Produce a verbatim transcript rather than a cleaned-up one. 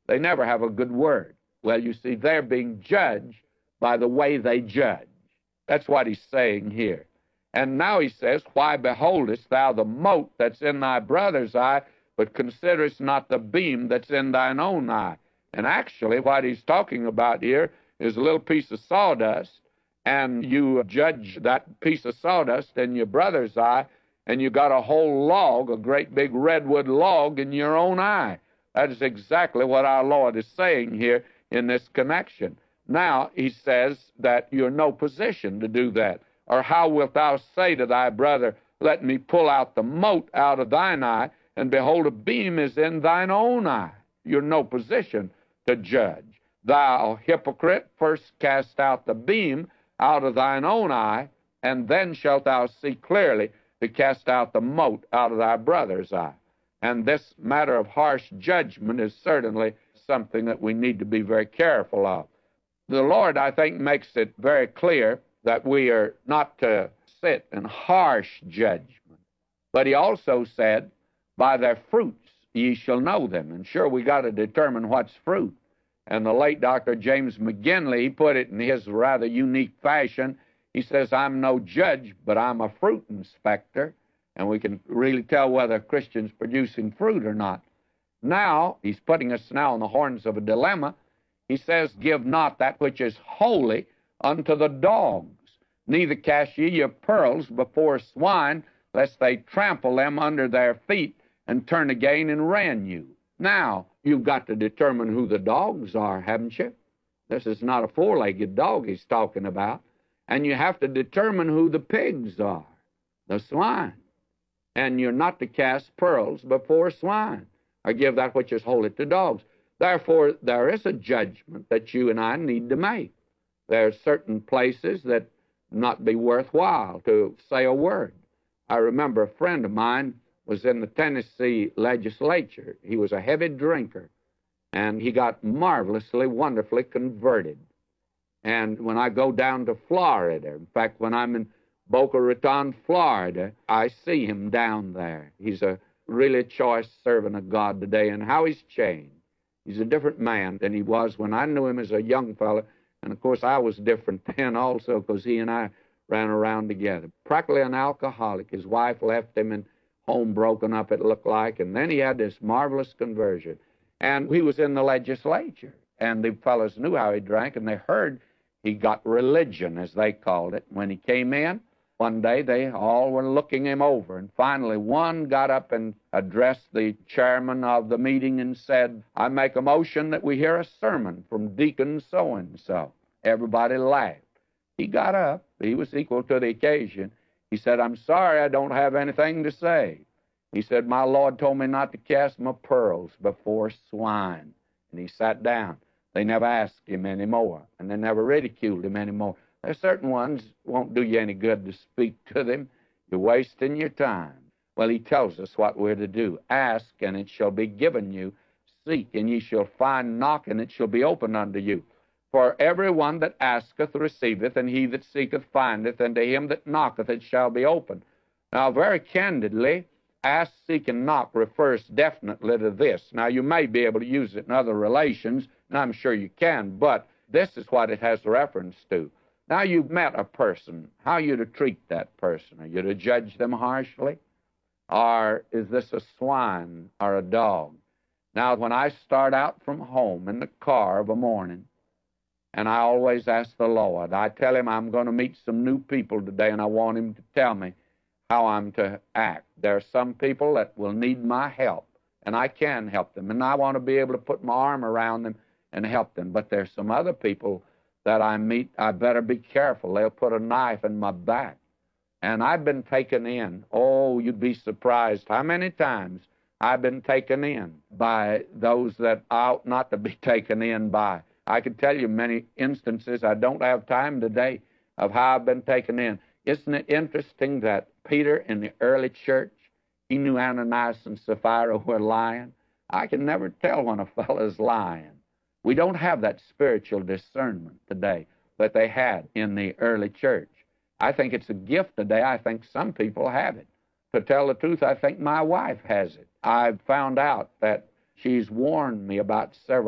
They never have a good word. Well, you see, they're being judged by the way they judge. That's what he's saying here. And now he says, why beholdest thou the mote that's in thy brother's eye, but considerest not the beam that's in thine own eye? And actually, what he's talking about here is a little piece of sawdust, and you judge that piece of sawdust in your brother's eye, and you got a whole log, a great big redwood log, in your own eye. That is exactly what our Lord is saying here in this connection. Now, he says that you're in no position to do that. Or how wilt thou say to thy brother, let me pull out the mote out of thine eye, and behold, a beam is in thine own eye? You're in no position to judge. Thou hypocrite, first cast out the beam out of thine own eye, and then shalt thou see clearly to cast out the mote out of thy brother's eye. And this matter of harsh judgment is certainly something that we need to be very careful of. The Lord, I think, makes it very clear that we are not to sit in harsh judgment. But he also said, by their fruits ye shall know them. And sure, we got to determine what's fruit. And the late Doctor James McGinley, he put it in his rather unique fashion. He says, I'm no judge, but I'm a fruit inspector. And we can really tell whether a Christian's producing fruit or not. Now, he's putting us now on the horns of a dilemma. He says, give not that which is holy unto the dogs, neither cast ye your pearls before swine, lest they trample them under their feet and turn again and rend you. Now, you've got to determine who the dogs are, haven't you? This is not a four-legged dog he's talking about. And you have to determine who the pigs are, the swine. And you're not to cast pearls before swine, or give that which is holy to dogs. Therefore, there is a judgment that you and I need to make. There are certain places that not be worthwhile to say a word. I remember a friend of mine was in the Tennessee legislature. He was a heavy drinker, and he got marvelously, wonderfully converted. And when I go down to Florida, in fact, when I'm in Boca Raton, Florida, I see him down there. He's a really choice servant of God today, and how he's changed. He's a different man than he was when I knew him as a young fellow. And, of course, I was different then also, because he and I ran around together. Practically an alcoholic. His wife left him and home broken up, it looked like. And then he had this marvelous conversion. And he was in the legislature. And the fellows knew how he drank, and they heard he got religion, as they called it. When he came in, one day they all were looking him over. And finally, one got up and addressed the chairman of the meeting and said, I make a motion that we hear a sermon from Deacon so-and-so. Everybody laughed. He got up. He was equal to the occasion. He said, I'm sorry, I don't have anything to say. He said, my Lord told me not to cast my pearls before swine. And he sat down. They never asked him anymore, and they never ridiculed him anymore. There's certain ones won't do you any good to speak to them. You're wasting your time. Well, he tells us what we're to do. Ask, and it shall be given you. Seek, and ye shall find. Knock, and it shall be opened unto you. For every one that asketh receiveth, and he that seeketh findeth, and to him that knocketh it shall be opened. Now, very candidly, ask, seek, and knock refers definitely to this. Now, you may be able to use it in other relations, and I'm sure you can, but this is what it has reference to. Now, you've met a person. How are you to treat that person? Are you to judge them harshly? Or is this a swine or a dog? Now, when I start out from home in the car of a morning, and I always ask the Lord, I tell him I'm going to meet some new people today, and I want him to tell me how I'm to act. There are some people that will need my help, and I can help them, and I want to be able to put my arm around them and help them. But there's some other people that I meet, I better be careful. They'll put a knife in my back. And I've been taken in. Oh, you'd be surprised how many times I've been taken in by those that I ought not to be taken in by. I could tell you many instances, I don't have time today, of how I've been taken in. Isn't it interesting that Peter in the early church, he knew Ananias and Sapphira were lying? I can never tell when a fellow's lying. We don't have that spiritual discernment today that they had in the early church. I think it's a gift today. I think some people have it. To tell the truth, I think my wife has it. I've found out that she's warned me about several